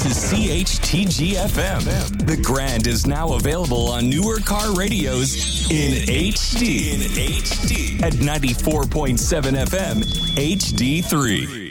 to CHTG-FM. The Grand is now available on newer car radios in HD. At 94.7 FM, HD3.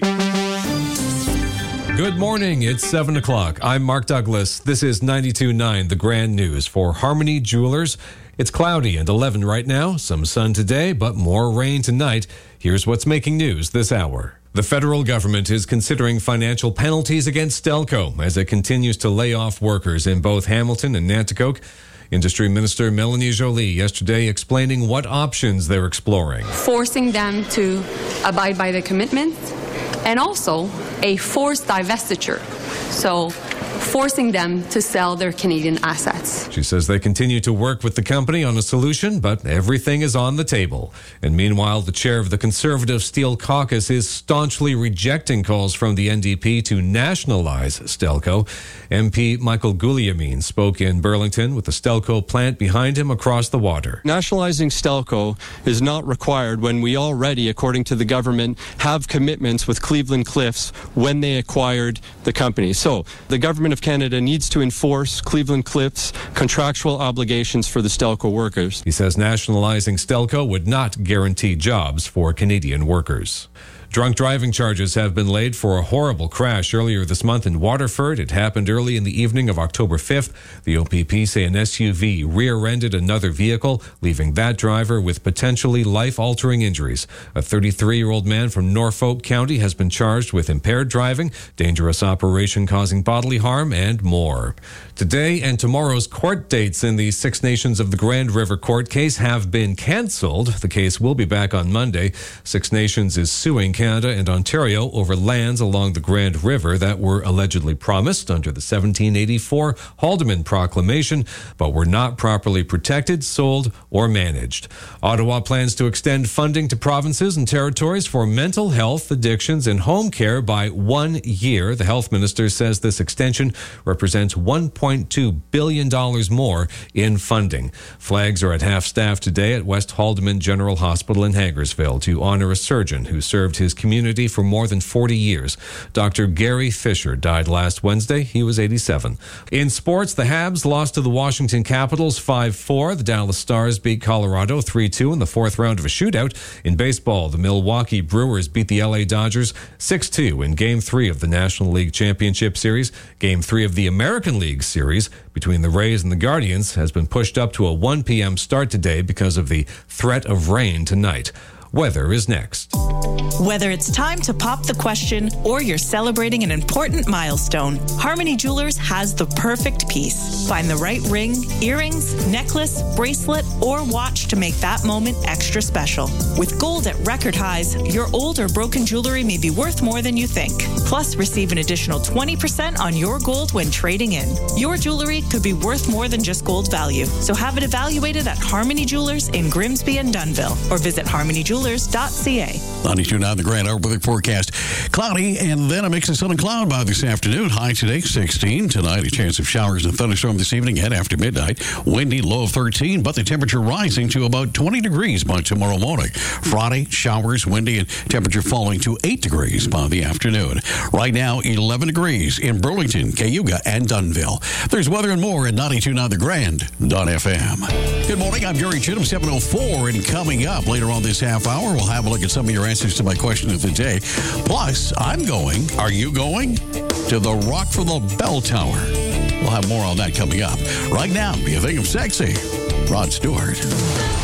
Good morning. It's 7 o'clock. I'm Mark Douglas. This is 92.9, the Grand News for Harmony Jewelers. It's cloudy and 11 right now. Some sun today, but more rain tonight. Here's what's making news this hour. The federal government is considering financial penalties against Stelco as it continues to lay off workers in both Hamilton and Nanticoke. Industry Minister Melanie Joly yesterday explaining what options they're exploring. Forcing them to abide by the commitments and also a forced divestiture. So forcing them to sell their Canadian assets. She says they continue to work with the company on a solution, but everything is on the table. And meanwhile, the chair of the Conservative Steel Caucus is staunchly rejecting calls from the NDP to nationalize Stelco. MP Michael Guliamine spoke in Burlington with the Stelco plant behind him across the water. Nationalizing Stelco is not required when we already, according to the government, have commitments with Cleveland Cliffs when they acquired the company. So the government of Canada needs to enforce Cleveland Cliffs' contractual obligations for the Stelco workers. He says nationalizing Stelco would not guarantee jobs for Canadian workers. Drunk driving charges have been laid for a horrible crash earlier this month in Waterford. It happened early in the evening of October 5th. The OPP say an SUV rear-ended another vehicle, leaving that driver with potentially life-altering injuries. A 33-year-old man from Norfolk County has been charged with impaired driving, dangerous operation causing bodily harm, and more. Today and tomorrow's court dates in the Six Nations of the Grand River court case have been cancelled. The case will be back on Monday. Six Nations is suing Canada and Ontario over lands along the Grand River that were allegedly promised under the 1784 Haldimand Proclamation, but were not properly protected, sold, or managed. Ottawa plans to extend funding to provinces and territories for mental health, addictions, and home care by 1 year. The health minister says this extension represents $1.2 billion more in funding. Flags are at half-staff today at West Haldimand General Hospital in Hagersville to honor a surgeon who served his community for more than 40 years. Dr. Gary Fisher died last Wednesday. He was 87. In sports, the Habs lost to the Washington Capitals 5-4. The Dallas Stars beat Colorado 3-2 in the fourth round of a shootout. In baseball, the Milwaukee Brewers beat the LA Dodgers 6-2 in Game 3 of the National League Championship Series. Game 3 of the American League Series between the Rays and the Guardians has been pushed up to a 1 p.m. start today because of the threat of rain tonight. Weather is next. Whether it's time to pop the question or you're celebrating an important milestone, Harmony Jewelers has the perfect piece. Find the right ring, earrings, necklace, bracelet, or watch to make that moment extra special. With gold at record highs, your old or broken jewelry may be worth more than you think. Plus, receive an additional 20% on your gold when trading in. Your jewelry could be worth more than just gold value, so have it evaluated at Harmony Jewelers in Grimsby and Dunnville, or visit harmonyjewelers.ca. 92.9 the Grand Hour weather forecast. Cloudy and then a mix of sun and cloud by this afternoon. High today, 16. Tonight, a chance of showers and thunderstorm this evening and after midnight. Windy, low of 13, but the temperature rising to about 20 degrees by tomorrow morning. Friday, showers, windy, and temperature falling to 8 degrees by the afternoon. Right now, 11 degrees in Burlington, Cayuga, and Dunnville. There's weather and more at 92.9 the Grand.fm. Good morning, I'm Gary Chittum, 7:04, and coming up later on this half hour, we'll have a look at some of your answers to my question of the day. Plus, I'm going, are you going, to the Rockville Bell Tower? We'll have more on that coming up. Right now, you think of sexy, Rod Stewart.